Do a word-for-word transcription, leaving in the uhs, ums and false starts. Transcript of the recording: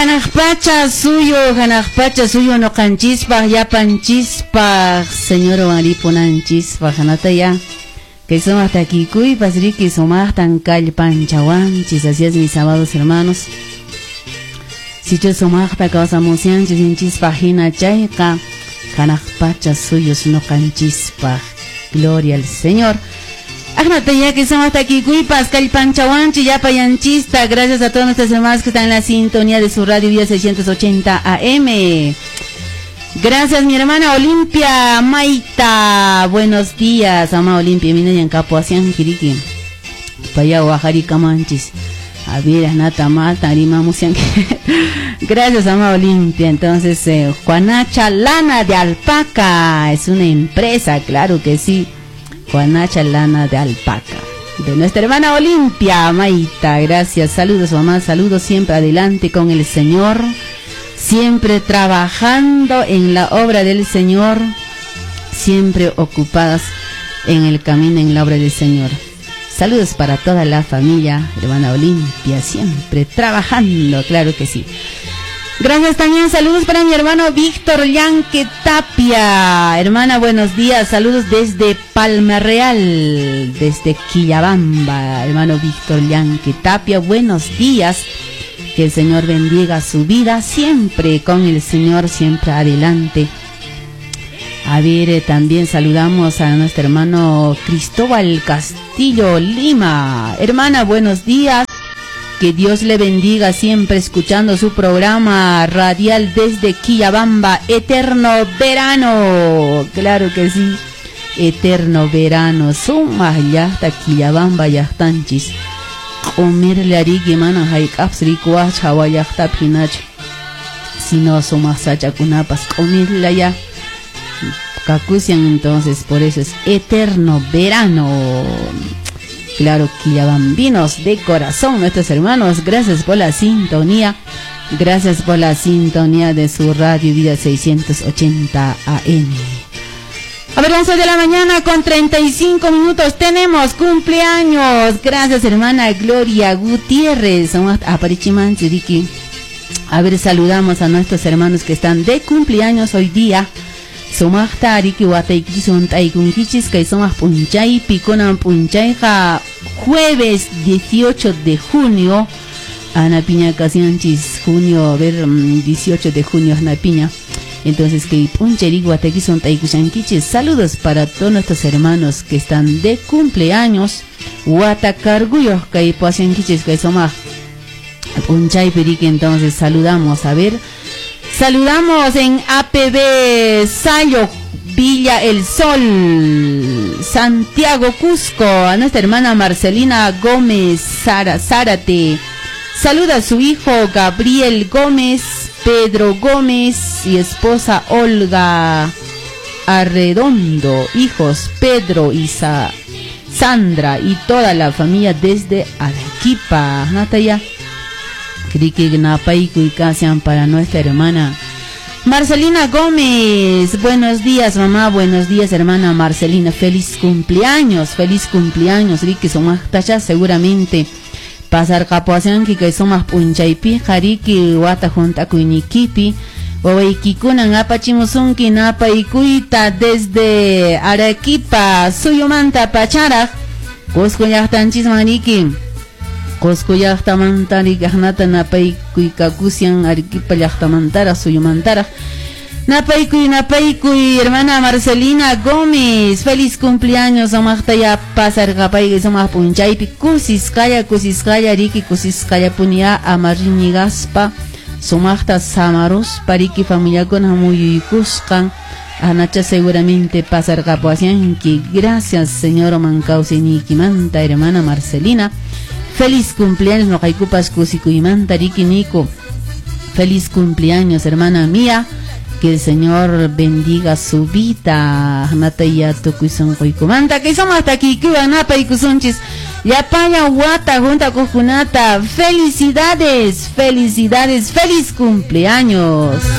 Hanakpacha suyo, hanakpacha suyo no canchispaj, ya panchispaj, señor Maripunanchispaj, hanataya. Que somos hasta aquí, cuy, pasri, que somos tan cal panchawanchis, así es mis amados hermanos. Si yo somos hasta causa musianchis, hinchispajina chayka, hanakpacha suyo, no canchispaj, gloria al Señor. Ajnate ya que somos hasta aquí, Cuipas, Calpanchawanchi, Yapayanchista. Gracias a todos nuestros hermanos que están en la sintonía de su radio Vida seiscientos ochenta A M. Gracias mi hermana Olimpia Maita. Buenos días, ama Olimpia. Mina en Capoacián, Kiriki. Paya Oaxari Camanchis. A ver, Anata Mata, Arima Musian. Gracias, ama Olimpia. Entonces, eh, Juanacha Lana de Alpaca. Es una empresa, claro que sí. Juanacha Lana de Alpaca, de nuestra hermana Olimpia Maita. Gracias, saludos mamá, saludos, siempre adelante con el Señor, siempre trabajando en la obra del Señor, siempre ocupadas en el camino, en la obra del Señor. Saludos para toda la familia, hermana Olimpia, siempre trabajando, claro que sí. Gracias también, saludos para mi hermano Víctor Llanque Tapia. Hermana, buenos días, saludos desde Palma Real, desde Quillabamba. Hermano Víctor Llanque Tapia, buenos días. Que el Señor bendiga su vida, siempre con el Señor, siempre adelante. A ver, eh, también saludamos a nuestro hermano Cristóbal Castillo Lima. Hermana, buenos días. Que Dios le bendiga, siempre escuchando su programa radial desde Quillabamba, Eterno Verano. Claro que sí, Eterno Verano. Suma ya hasta Quillabamba ya estanchis. Comerle arigi mana haikapsri kuacha wayakta pinach. Si no suma sacha kunapas, comerle ya. Cacucian entonces, por eso es Eterno Verano. Claro, quillabambinos de corazón, nuestros hermanos, gracias por la sintonía, gracias por la sintonía de su radio Vida seiscientos ochenta A M. A ver, once de la mañana con treinta y cinco minutos, tenemos cumpleaños, gracias hermana Gloria Gutiérrez, a ver, saludamos a nuestros hermanos que están de cumpleaños hoy día. Somachta ariki wataiki son taikunkichis que somos punchay piconan punchayja jueves dieciocho de junio ana piña casianchis junio a ver dieciocho de junio ana piña. Entonces que puncheri wataiki son taikushankichis. Saludos para todos nuestros hermanos que están de cumpleaños. Watakarguyos que pasiankichis que somos punchay perique. Entonces saludamos, a ver. Saludamos en A P B Sayo, Villa El Sol, Santiago, Cusco, a nuestra hermana Marcelina Gómez Zara, Zárate. Saluda a su hijo Gabriel Gómez, Pedro Gómez y esposa Olga Arredondo, hijos Pedro y Sa Sandra y toda la familia desde Arequipa. Natalia. Para nuestra hermana Marcelina Gómez. Buenos días mamá, buenos días hermana Marcelina, feliz cumpleaños, feliz cumpleaños. Ricky somos tachas seguramente pasar capoacianki que somos punchaypi jariki wata junta kuinikipi oweikikunan apachimusunki napaikuita desde Arequipa Suyumanta Pachara Cusco yachtanchis mariki Cusco yachtamantari gahnata napaikuy kakusian Arequipa yachtamantara Suyumantara napaikuy napaikuy hermana Marcelina Gómez, feliz cumpleaños. Amachta ya pasar kapay somos punchaypi kusiskaya kusiskaya riki kusiskaya punia amarini gaspa somachta samaros pariki familia con amuyuykuskan anacha seguramente pasar kapuasian que gracias señor mancausiniki manta hermana Marcelina. Feliz cumpleaños, no hay cupas kusikuimanta riki nico. Feliz cumpleaños, hermana mía. Que el Señor bendiga su vida. Nataya tokuison koikumanta. Que somos hasta aquí, que napa y kusunchis. Ya paya guata junta con Junata. Felicidades, felicidades, feliz cumpleaños.